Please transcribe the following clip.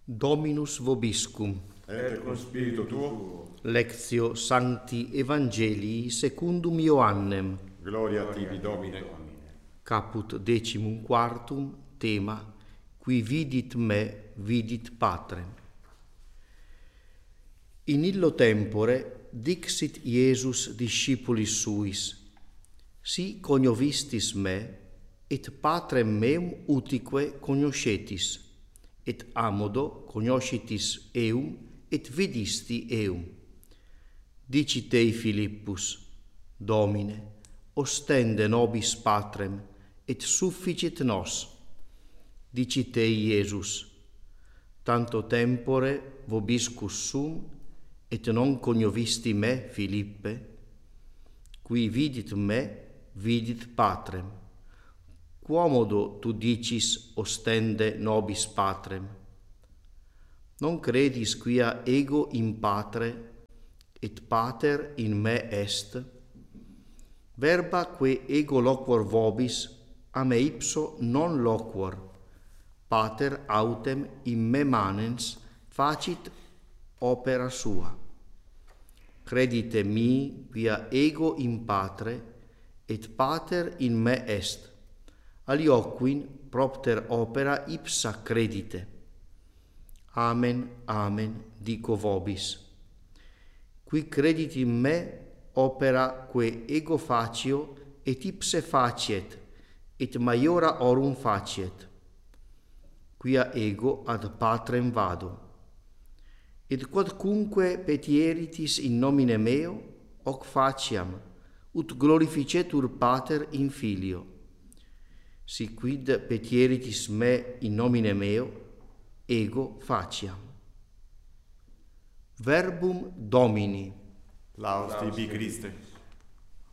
Dominus vobiscum. Et cum spiritu tuo. Lectio Sancti Evangelii secundum Ioannem. Gloria a tibi, Domine. Caput 14, tema: Qui vidit me, vidit Patrem. In illo tempore dixit Iesus discipulis suis: Si cognovistis me, et Patrem meum utique cognoscetis, et amodo cognoscitis eum, et vidisti eum. Dicit ei Philippus: Domine, ostende nobis Patrem, et sufficit nos. Dicit ei Iesus: Tanto tempore vobiscus sum, et non cognovisti me, Philippe? Qui vidit me, vidit Patrem. Quomodo tu dicis: ostende nobis Patrem? Non credis quia ego in Patre, et Pater in me est? Verba que ego loquor vobis, a me ipso non loquor. Pater autem in me manens facit opera sua. Credite mi quia ego in Patre, et Pater in me est. Alioquin propter opera ipsa credite. Amen, amen, dico vobis. Qui credit in me opera que ego facio, et ipse faciet, et maiora orum faciet. Quia ego ad Patrem vado. Et quodcunque petieritis in nomine meo, hoc faciam, ut glorificetur Pater in Filio. Si quid petieritis me in nomine meo, ego faciam. Verbum Domini. Laus tibi, Christe.